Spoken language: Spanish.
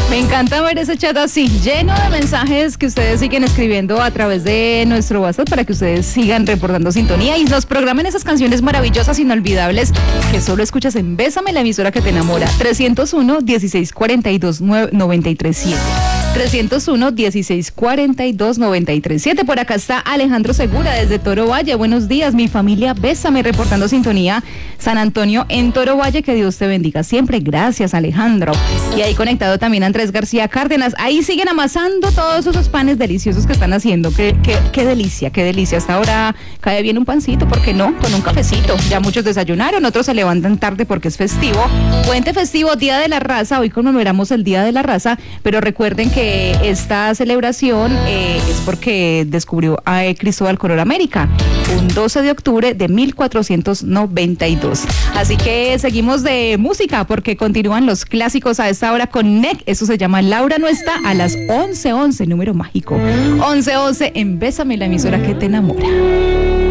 Me encanta ver ese chat así, lleno de mensajes que ustedes siguen escribiendo a través de nuestro WhatsApp para que ustedes sigan reportando sintonía y nos programen esas canciones maravillosas, inolvidables, que solo escuchas en Bésame, la emisora que te enamora. 301-1642-937. 301-1642-937. Por acá está Alejandro Segura desde Toro Valle. Buenos días, mi familia, Bésame, reportando sintonía. San Antonio en Toro Valle, que Dios te bendiga siempre. Gracias, Alejandro. Y ahí conectado también Andrés García Cárdenas. Ahí siguen amasando todos esos panes deliciosos que están haciendo. Qué delicia, qué delicia. Hasta ahora cae bien un pancito, ¿por qué no? Con un cafecito. Ya muchos desayunaron, otros se levantan tarde porque es festivo. Puente festivo, Día de la Raza. Hoy conmemoramos el Día de la Raza, pero recuerden que esta celebración es porque descubrió a Cristóbal Colón América, un 12 de octubre de 1492. Así que seguimos de música porque continúan los clásicos a esta hora con NEC. Eso se llama Laura no está, a las 11:11, número mágico. 11:11 en Bésame, la emisora que te enamora.